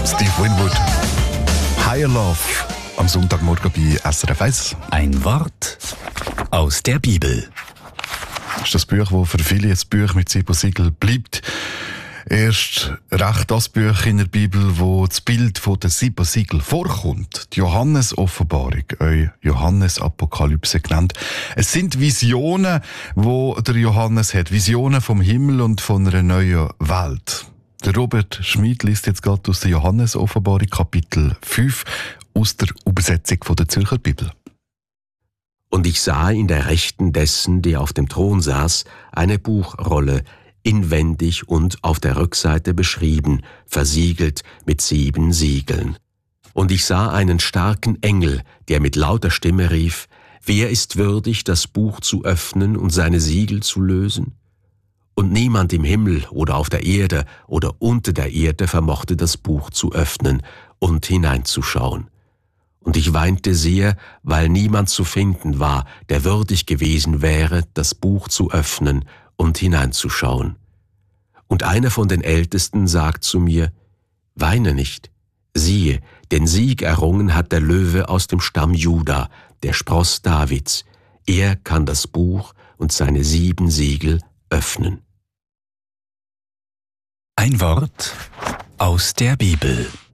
Steve Winwood. Higher Love am Sonntagmorgen bei SRF 1. Ein Wort aus der Bibel. Das ist das Buch, das für viele ein Buch mit 7 Siegeln bleibt. Erst recht das Buch in der Bibel, wo das Bild von den 7 Siegeln vorkommt. Die Johannes-Offenbarung, Johannes-Apokalypse genannt. Es sind Visionen, wo der Johannes hat. Visionen vom Himmel und von einer neuen Welt. Der Robert Schmid liest jetzt gerade aus der Johannes-Offenbarung, Kapitel 5, aus der Übersetzung von der Zürcher Bibel. Und ich sah in der Rechten dessen, der auf dem Thron saß, eine Buchrolle, inwendig und auf der Rückseite beschrieben, versiegelt mit 7 Siegeln. Und ich sah einen starken Engel, der mit lauter Stimme rief: Wer ist würdig, das Buch zu öffnen und seine Siegel zu lösen? Und niemand im Himmel oder auf der Erde oder unter der Erde vermochte das Buch zu öffnen und hineinzuschauen. Und ich weinte sehr, weil niemand zu finden war, der würdig gewesen wäre, das Buch zu öffnen und hineinzuschauen. Und einer von den Ältesten sagt zu mir: Weine nicht, siehe, den Sieg errungen hat der Löwe aus dem Stamm Juda, der Spross Davids. Er kann das Buch und seine 7 Siegel öffnen. Ein Wort aus der Bibel.